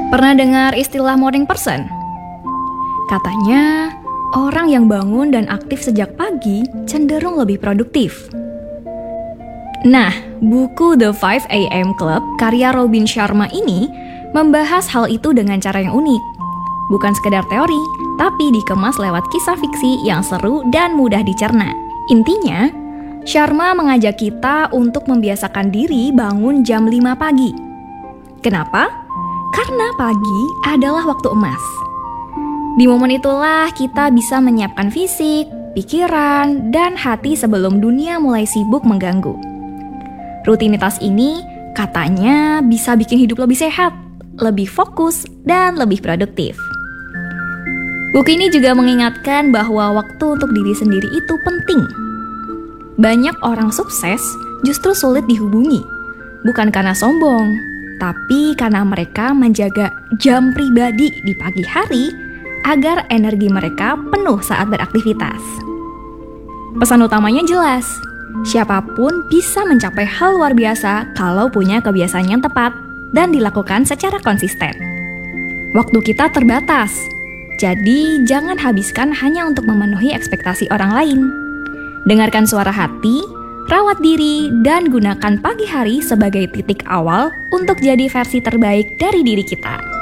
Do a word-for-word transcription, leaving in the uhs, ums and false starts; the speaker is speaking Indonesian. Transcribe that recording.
Pernah dengar istilah morning person? Katanya, orang yang bangun dan aktif sejak pagi cenderung lebih produktif. Nah, buku The five A M Club karya Robin Sharma ini membahas hal itu dengan cara yang unik. Bukan sekedar teori, tapi dikemas lewat kisah fiksi yang seru dan mudah dicerna. Intinya, Sharma mengajak kita untuk membiasakan diri bangun jam lima pagi. Kenapa? Karena pagi adalah waktu emas. Di momen itulah kita bisa menyiapkan fisik, pikiran, dan hati sebelum dunia mulai sibuk mengganggu. Rutinitas ini katanya bisa bikin hidup lebih sehat, lebih fokus, dan lebih produktif. Buku ini juga mengingatkan bahwa waktu untuk diri sendiri itu penting. Banyak orang sukses justru sulit dihubungi, bukan karena sombong, tapi karena mereka menjaga jam pribadi di pagi hari agar energi mereka penuh saat beraktivitas. Pesan utamanya jelas, siapapun bisa mencapai hal luar biasa kalau punya kebiasaan yang tepat dan dilakukan secara konsisten. Waktu kita terbatas, jadi jangan habiskan hanya untuk memenuhi ekspektasi orang lain. Dengarkan suara hati, rawat diri, dan gunakan pagi hari sebagai titik awal untuk jadi versi terbaik dari diri kita.